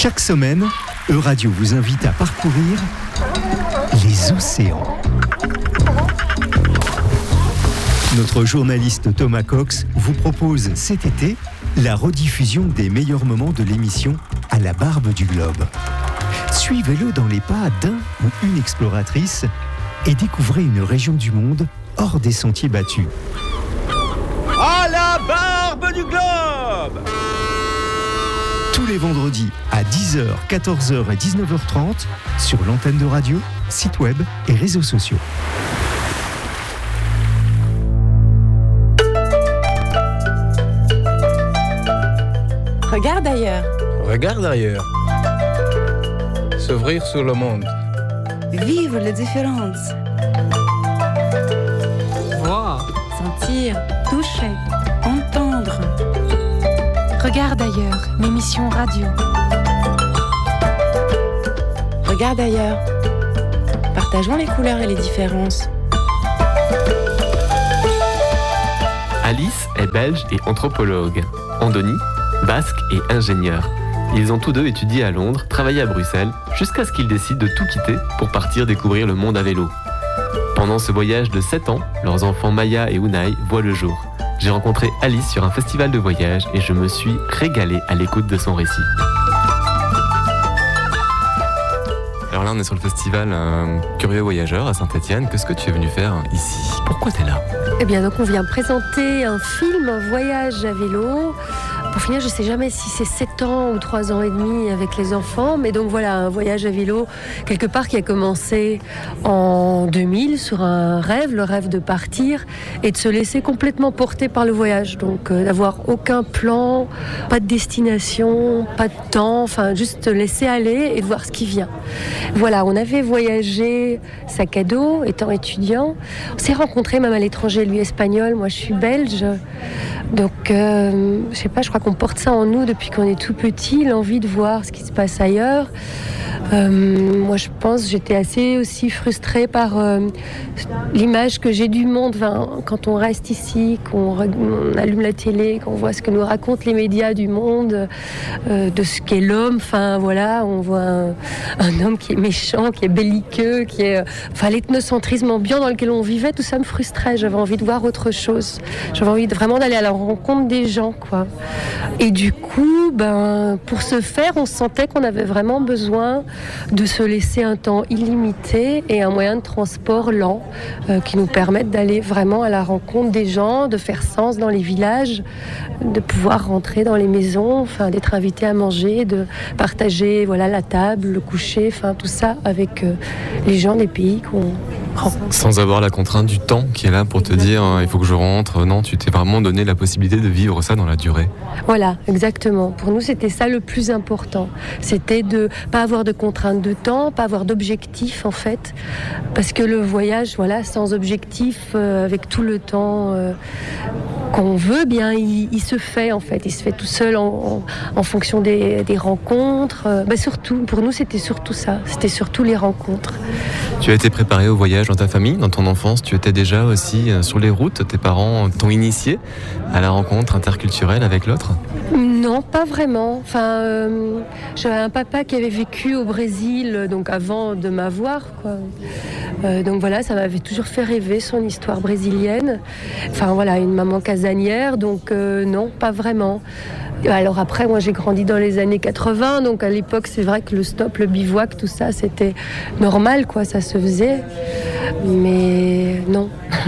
Chaque semaine, Euradio vous invite à parcourir les océans. Notre journaliste Thomas Cox vous propose cet été la rediffusion des meilleurs moments de l'émission À la barbe du globe. Suivez-le dans les pas d'un ou une exploratrice et découvrez une région du monde hors des sentiers battus. À la barbe du globe! Tous les vendredis à 10h, 14h et 19h30 sur l'antenne de radio, site web et réseaux sociaux. Regarde ailleurs. Regarde ailleurs. S'ouvrir sur le monde. Vivre les différences. Voir. Sentir, toucher, entendre. Regarde ailleurs, l'émission radio. Regarde ailleurs. Partageons les couleurs et les différences. Alice est belge et anthropologue. Andoni, basque et ingénieur. Ils ont tous deux étudié à Londres, travaillé à Bruxelles, jusqu'à ce qu'ils décident de tout quitter pour partir découvrir le monde à vélo. Pendant ce voyage de 7 ans, leurs enfants Maya et Unai voient le jour. J'ai rencontré Alice sur un festival de voyage et je me suis régalé à l'écoute de son récit. Alors là, on est sur le festival Curieux Voyageurs à Saint-Étienne. Qu'est-ce que tu es venu faire ici? Pourquoi tu es là? Eh bien, donc on vient présenter un film, un voyage à vélo. Pour finir, je ne sais jamais si c'est 7 ans ou 3 ans et demi avec les enfants, mais donc voilà, un voyage à vélo, quelque part qui a commencé en 2000 sur un rêve, le rêve de partir et de se laisser complètement porter par le voyage. Donc d'avoir aucun plan, pas de destination, pas de temps, enfin juste te laisser aller et de voir ce qui vient. Voilà, on avait voyagé sac à dos, étant étudiant. On s'est rencontrés même à l'étranger, lui espagnol, moi je suis belge. Donc, je sais pas, je crois qu'on porte ça en nous depuis qu'on est tout petit, l'envie de voir ce qui se passe ailleurs. Moi, je pense, j'étais assez aussi frustrée par l'image que j'ai du monde. Enfin, quand on reste ici, qu'on allume la télé, qu'on voit ce que nous racontent les médias du monde, de ce qu'est l'homme. Enfin, voilà, on voit un homme qui est méchant, qui est belliqueux, qui est... Enfin, l'ethnocentrisme ambiant dans lequel on vivait, tout ça me frustrait. J'avais envie de voir autre chose. J'avais envie vraiment d'aller à la rencontre des gens, quoi. Et du coup, pour ce faire, on sentait qu'on avait vraiment besoin de se laisser un temps illimité et un moyen de transport lent qui nous permette d'aller vraiment à la rencontre des gens, de faire sens dans les villages, de pouvoir rentrer dans les maisons, enfin, d'être invité à manger, de partager voilà, la table, le coucher, enfin, tout ça avec les gens des pays qu'on rencontre. Sans avoir la contrainte du temps qui est là pour te dire il faut que je rentre. Non, tu t'es vraiment donné la possibilité de vivre ça dans la durée. Voilà, exactement. Pour nous, c'était ça le plus important. C'était de pas avoir de contrainte de temps, pas avoir d'objectif en fait. Parce que le voyage, voilà, sans objectif, avec tout le temps qu'on veut, bien, il se fait en fait. Il se fait tout seul en fonction des rencontres. Surtout, pour nous, c'était surtout ça. C'était surtout les rencontres. Tu as été préparée au voyage dans ta famille, dans ton enfance. Tu étais déjà aussi sur les routes. Tes parents t'ont initié à la rencontre interculturelle avec l'autre? Non, pas vraiment. Enfin, j'avais un papa qui avait vécu au Brésil, donc avant de m'avoir, quoi. Donc voilà, ça m'avait toujours fait rêver son histoire brésilienne. Enfin voilà, une maman casanière, donc non, pas vraiment. Alors après, moi j'ai grandi dans les années 80, donc à l'époque c'est vrai que le stop, le bivouac, tout ça c'était normal, quoi, ça se faisait. Mais non,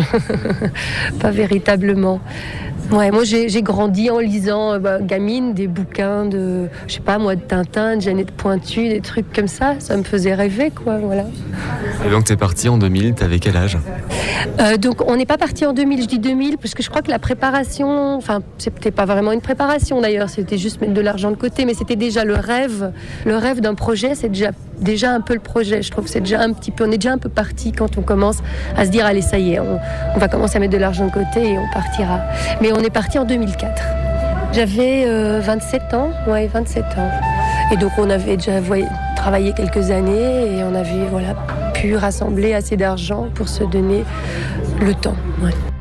pas véritablement. Ouais, moi j'ai grandi en lisant gamine des bouquins de, je sais pas moi, de Tintin, de Jeannette Pointu, des trucs comme ça me faisait rêver, quoi, voilà. Et donc t'es partie en 2000, t'avais quel âge? Donc on n'est pas parti en 2000, je dis 2000 parce que je crois que la préparation, enfin c'était pas vraiment une préparation d'ailleurs, c'était juste mettre de l'argent de côté, mais c'était déjà le rêve d'un projet, c'est déjà un peu le projet, je trouve, c'est déjà un petit peu, on est déjà un peu parti quand on commence à se dire allez ça y est, on va commencer à mettre de l'argent de côté et on partira. Mais on est parti en 2004. J'avais 27 ans, ouais, 27 ans. Et donc on avait déjà travaillé quelques années et on avait pu rassembler assez d'argent pour se donner le temps. Ouais.